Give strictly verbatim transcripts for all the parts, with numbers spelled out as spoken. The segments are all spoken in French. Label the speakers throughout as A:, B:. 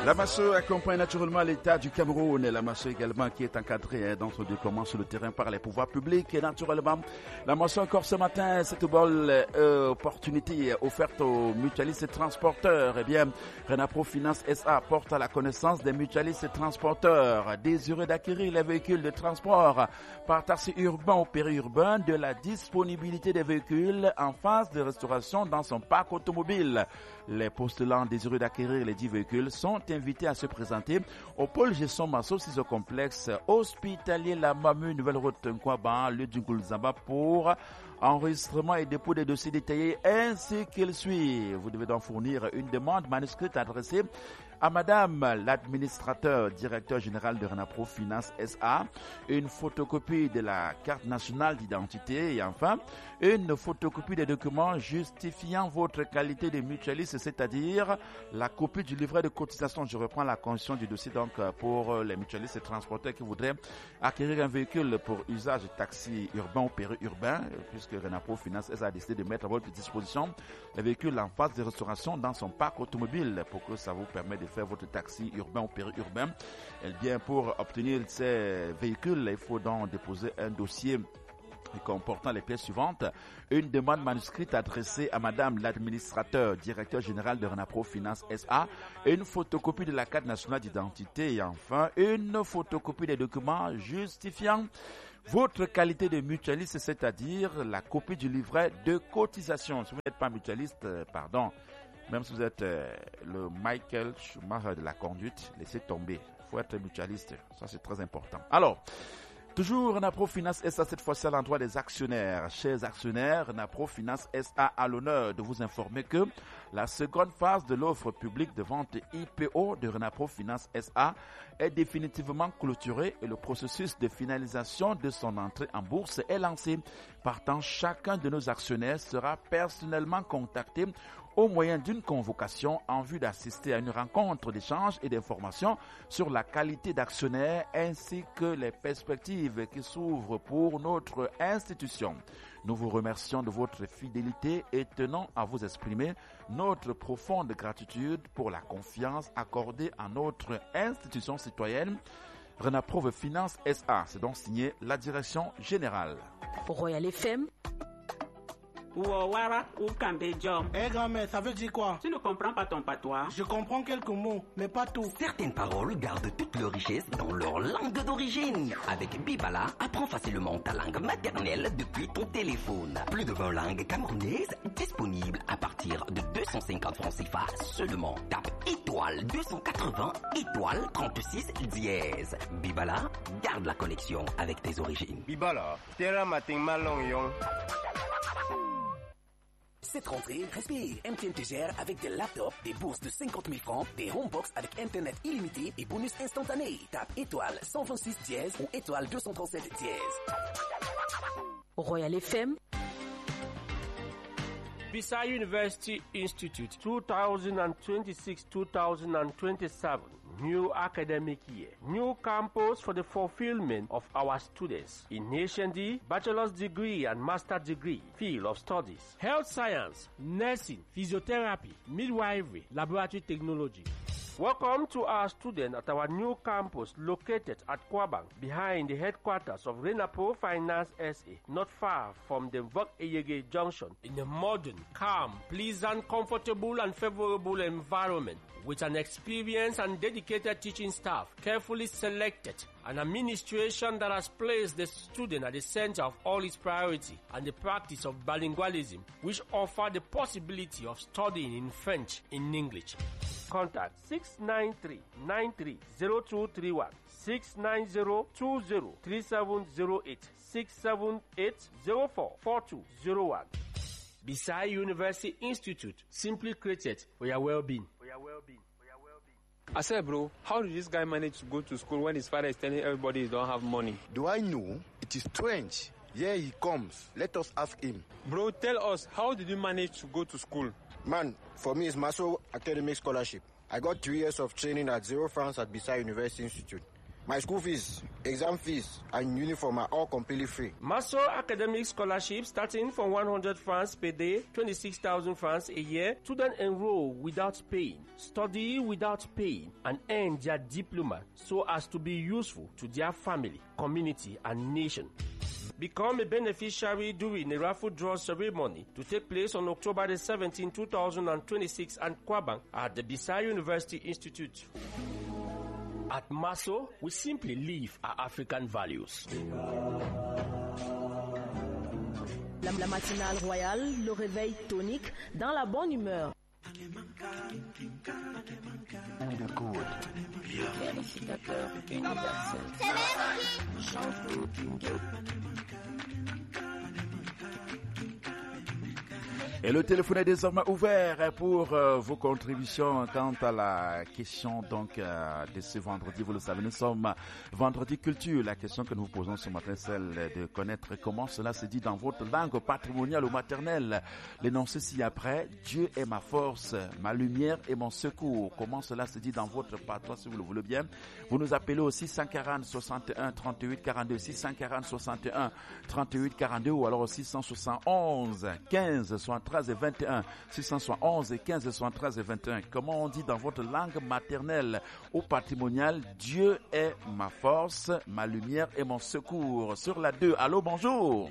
A: La MASSO accompagne naturellement l'État du Cameroun et la MASSO également qui est encadrée dans son déploiement sur le terrain par les pouvoirs publics et naturellement la MASSO encore ce matin cette bonne euh, opportunité offerte aux mutualistes et transporteurs. Eh bien, Renapro Finance S A porte à la connaissance des mutualistes et transporteurs désireux d'acquérir les véhicules de transport par taxi urbain ou périurbain de la disponibilité des véhicules en phase de restauration dans son parc automobile. Les postulants désireux d'acquérir les dix véhicules sont invités à se présenter au pôle gestion Masso six au complexe hospitalier La Mamu, Nouvelle Route Nkwaba, lieu du Goulzamba pour enregistrement et dépôt des dossiers détaillés ainsi qu'il suit. Vous devez donc fournir une demande manuscrite adressée à Madame l'administrateur directeur général de Renapro Finance S A, une photocopie de la carte nationale d'identité et enfin une photocopie des documents justifiant votre qualité de mutualiste, c'est-à-dire la copie du livret de cotisation. Je reprends la condition du dossier donc pour les mutualistes et transporteurs qui voudraient acquérir un véhicule pour usage taxi urbain ou périurbain, puisque Renapro Finance S A a décidé de mettre à votre disposition les véhicules en phase de restauration dans son parc automobile pour que ça vous permette de faire votre taxi urbain ou périurbain. Et bien, pour obtenir ces véhicules, il faut donc déposer un dossier comportant les pièces suivantes: une demande manuscrite adressée à Madame l'administrateur directeur général de Renapro Finance S A, une photocopie de la carte nationale d'identité et enfin une photocopie des documents justifiant votre qualité de mutualiste, c'est-à-dire la copie du livret de cotisation. Si vous n'êtes pas mutualiste, euh, pardon, même si vous êtes euh, le Michael Schumacher de la conduite, laissez tomber. Il faut être mutualiste, ça c'est très important. Alors, toujours Renapro Finance S A, cette fois-ci à l'endroit des actionnaires. Chers actionnaires, Renapro Finance S A a l'honneur de vous informer que la seconde phase de l'offre publique de vente I P O de Renapro Finance S A est définitivement clôturée et le processus de finalisation de son entrée en bourse est lancé. Partant, chacun de nos actionnaires sera personnellement contacté au moyen d'une convocation en vue d'assister à une rencontre d'échange et d'information sur la qualité d'actionnaire ainsi que les perspectives qui s'ouvrent pour notre institution. Nous vous remercions de votre fidélité et tenons à vous exprimer notre profonde gratitude pour la confiance accordée à notre institution citoyenne Renapro Finance S A. C'est donc signé la direction générale.
B: Royal F M.
C: Ouawara ou Kambedjom.
D: Eh grand-mère, ça veut dire quoi?
C: Tu ne comprends pas ton patois?
D: Je comprends quelques mots, mais pas tout.
E: Certaines paroles gardent toute leur richesse dans leur langue d'origine. Avec Bibala, apprends facilement ta langue maternelle depuis ton téléphone. Plus de vingt langues camerounaises disponibles à partir de deux cent cinquante francs C F A seulement. Tape étoile deux cent quatre-vingts, étoile trente-six dièse. Bibala, garde la connexion avec tes origines.
F: Bibala, terra matin malong yong.
G: Cette rentrée, respire. M T N te gère avec des laptops, des bourses de cinquante mille francs, des homebox avec Internet illimité et bonus instantané. Tape étoile cent vingt-six dièse ou étoile deux cent trente-sept dièse.
B: Royal F M.
H: Bisai University Institute twenty twenty-six to twenty twenty-seven. New academic year. New campus for the fulfillment of our students in H N D, bachelor's degree and master's degree, field of studies, health science, nursing, physiotherapy, midwifery, laboratory technology. Welcome to our students at our new campus located at Kwabang, behind the headquarters of Renapro Finance S A, not far from the Vok-Eyege Junction, in a modern, calm, pleasant, comfortable and favorable environment, with an experienced and dedicated teaching staff, carefully selected, an administration that has placed the student at the center of all its priority, and the practice of bilingualism, which offer the possibility of studying in French in English. Contact six nine three, nine three zero two three one, six nine zero, two zero three seven zero eight, six seven eight zero four, four two zero one. Bisai University Institute, simply created for your well-being. For your well-being. For your well-being.
I: I said, bro, how did this guy manage to go to school when his father is telling everybody he don't have money?
J: Do I know? It is strange. Here he comes. Let us ask him.
I: Bro, tell us, how did you manage to go to school?
J: Man, for me, it's Maso Academic Scholarship. I got three years of training at zero francs at Bisai University Institute. My school fees, exam fees, and uniform are all completely free.
H: Maso Academic Scholarship starting from one hundred francs per day, twenty-six thousand francs a year. Students enroll without paying, study without paying, and earn their diploma so as to be useful to their family, community, and nation. Become a beneficiary during a raffle draw ceremony to take place on October the seventeenth, two thousand twenty-six at Kwabang at the Bisai University Institute. At Maso, we simply live our African values.
B: La, la matinale royale, le réveil tonique, dans la bonne humeur.
K: Félicitateur universel.
A: Et le téléphone est désormais ouvert pour euh, vos contributions quant à la question donc euh, de ce vendredi. Vous le savez, nous sommes vendredi culture. La question que nous vous posons ce matin, c'est celle de connaître comment cela se dit dans votre langue patrimoniale ou maternelle. L'énoncé ci-après, Dieu est ma force, ma lumière et mon secours. Comment cela se dit dans votre patois, si vous le voulez bien. Vous nous appelez au six cent quarante, soixante et un, trente-huit, quarante-deux, six cent quarante, soixante et un, trente-huit, quarante-deux ou alors au six cent soixante-onze, quinze, soixante-treize et vingt et un, six cent soixante-onze et quinze, soixante-treize et vingt et un. Comment on dit dans votre langue maternelle ou patrimoniale, Dieu est ma force, ma lumière et mon secours. Sur la deux, allô, bonjour.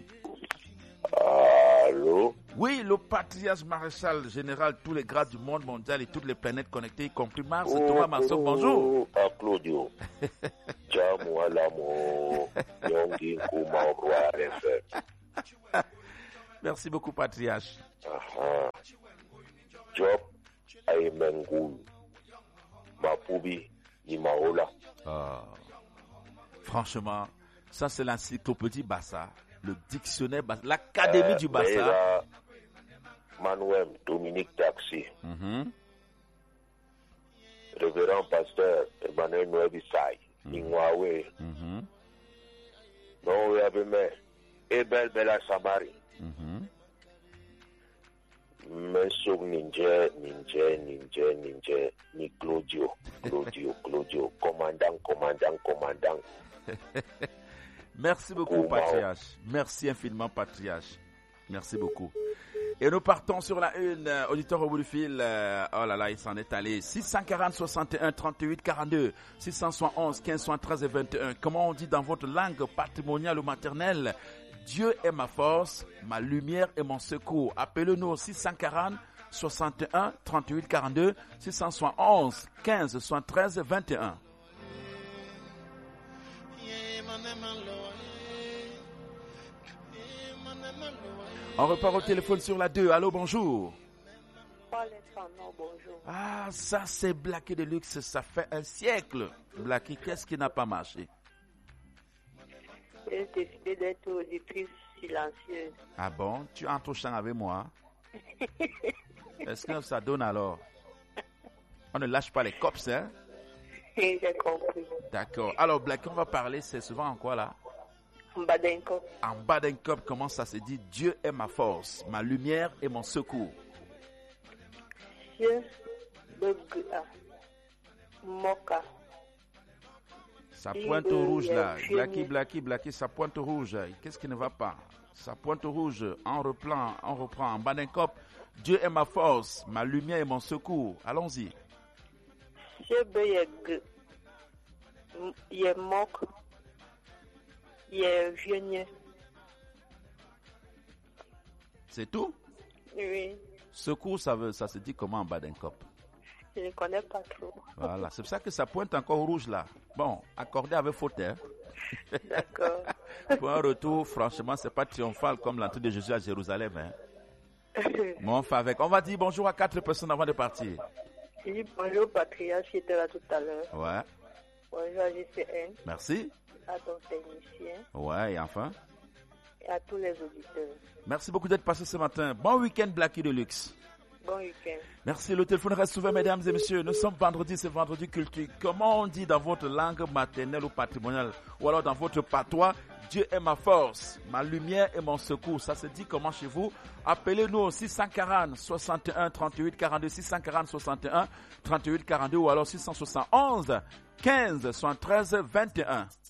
L: Allô?
A: Oui, le patriarche maréchal général, tous les grades du monde mondial et toutes les planètes connectées, y compris Mars,
L: oh,
A: Thomas Masson,
L: oh,
A: bonjour.
L: Ah, Claudio. Ciao, l'amo. Yongi, Kuma, Roi,
A: Merci beaucoup, patriarche.
L: Aha. Job, Aimengul, Mapubi, Nimaola.
A: Ah. Franchement, ça c'est l'encyclopédie Bassa, le dictionnaire Bassa, l'académie euh, du Bassa.
L: Manuel Dominique Taxi.
A: Mm-hmm.
L: Révérend pasteur Emmanuel Noébissaï, Ningwawe.
A: Mm-hmm.
L: Non, oui, Abemé. Ebel Bella Samari.
A: Mm-hmm.
L: Mesog Ninja, Ninja, Ninja, Ninja, ni Claudio, Claudio, Claudio, commandant, commandant, commandant.
A: Merci beaucoup, patriarche. Merci infiniment, patriarche. Merci beaucoup. Et nous partons sur la une, euh, auditeur au bout du fil. Euh, oh là là, il s'en est allé. six cent quarante, soixante et un, trente-huit, quarante-deux, six cent soixante-onze, quinze, soixante-treize et vingt et un. Comment on dit dans votre langue patrimoniale ou maternelle? Dieu est ma force, ma lumière et mon secours. Appelez-nous au six cent quarante, soixante et un, trente-huit, quarante-deux, six cent soixante-onze, quinze, soixante-treize, vingt et un. On repart au téléphone sur la deux. Allô, bonjour.
M: Bonjour.
A: Ah, ça c'est Blacky Deluxe, ça fait un siècle. Blacky, qu'est-ce qui n'a pas marché?
M: J'ai décidé d'être auditrice silencieuse.
A: Ah bon? Tu entres au champ avec moi? Est-ce que ça donne alors? On ne lâche pas les cops, hein?
M: J'ai compris.
A: D'accord. Alors, Blacky, on va parler, c'est souvent en quoi là?
M: En bas d'un cop.
A: En bas d'un cop, comment ça se dit? Dieu est ma force, ma lumière et mon secours.
M: Dieu, le Moka.
A: Sa pointe rouge là, Blacky, Blacky, Blacky, sa pointe rouge. Qu'est-ce qui ne va pas? Sa pointe rouge, on reprend, on reprend en bas d'un cop. Dieu est ma force, ma lumière et mon secours. Allons-y.
M: Dieu est moque. Il est vieux.
A: C'est tout?
M: Oui.
A: Secours, ça veut, ça se dit comment en bas d'un cop?
M: Je ne connais pas trop.
A: Voilà, c'est pour ça que ça pointe encore rouge là. Bon, accordé avec faute. Hein?
M: D'accord.
A: Pour un retour, franchement, c'est pas triomphal comme l'entrée de Jésus à Jérusalem. Hein? Bon, on fait avec. On va dire bonjour à quatre personnes avant de partir.
M: Je dis bonjour, patriarche, qui était là tout à l'heure.
A: Ouais.
M: Bonjour à G C N.
A: Merci.
M: À ton technicien.
A: Ouais, et enfin.
M: Et à tous les auditeurs.
A: Merci beaucoup d'être passé ce matin. Bon week-end, Blacky Deluxe.
M: Bon week-end.
A: Merci, le téléphone reste ouvert, mesdames et messieurs. Nous sommes vendredi, c'est vendredi culture. Comment on dit dans votre langue maternelle ou patrimoniale, ou alors dans votre patois, Dieu est ma force, ma lumière et mon secours. Ça se dit comment chez vous? Appelez-nous au six cent quarante, soixante et un, trente-huit, quarante-deux, six cent quarante, soixante et un, trente-huit, quarante-deux ou alors six cent soixante et onze, quinze, soixante-treize, vingt et un.